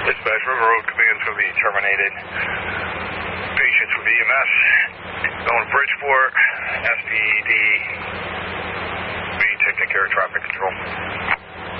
Dispatch, River Road Command's going to be terminated. Patients with EMS. Going to Bridgeport, SPED